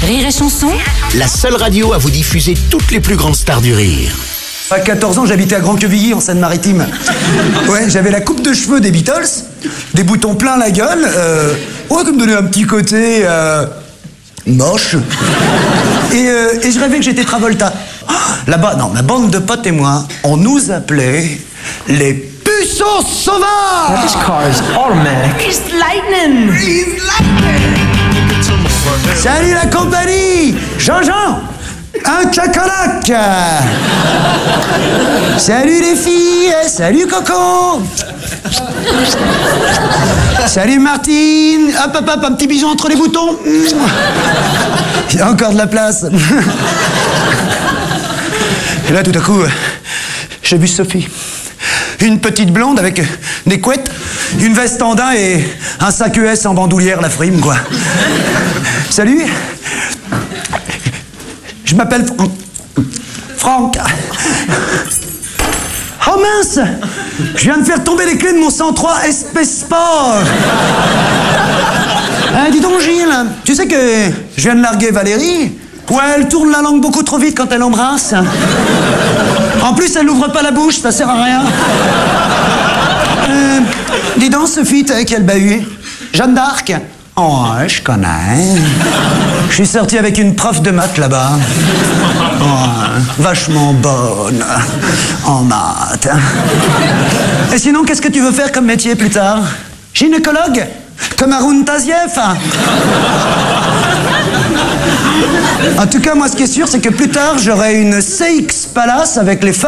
Rire et Chanson, La seule radio à vous diffuser toutes les plus grandes stars du rire. À 14 ans, j'habitais à Grand-Quevilly, en Seine-Maritime. Ouais, j'avais la coupe de cheveux des Beatles, des boutons plein la gueule, qui me donnait un petit côté moche. Et je rêvais que j'étais Travolta. Là-bas, non, ma bande de potes et moi, on nous appelait les puceaux sauvages. This car is automatic. It's lightning. Salut la compagnie, Jean-Jean, un cacalac. Salut les filles, salut Coco. Salut Martine, hop hop hop, un petit bisou entre les boutons. Il y a encore de la place. Et là tout à coup, j'ai vu Sophie. Une petite blonde avec des couettes, une veste en daim et un sac ES en bandoulière, la frime, quoi. Salut. Je m'appelle Franck. Oh mince! Je viens de faire tomber les clés de mon 103 SP Sport. Dis donc Gilles, tu sais que je viens de larguer Valérie? Ouais, elle tourne la langue beaucoup trop vite quand elle embrasse. En plus, elle n'ouvre pas la bouche, ça sert à rien. Dis donc, Sophie, t'as quel bahut? Jeanne d'Arc? Oh, ouais, je connais. Je suis sorti avec une prof de maths là-bas. Oh, vachement bonne en maths. Et sinon, qu'est-ce que tu veux faire comme métier plus tard? Gynécologue? Comme Haroun Tazieff? En tout cas, moi, ce qui est sûr, c'est que plus tard, j'aurai une CX Palace avec les femmes.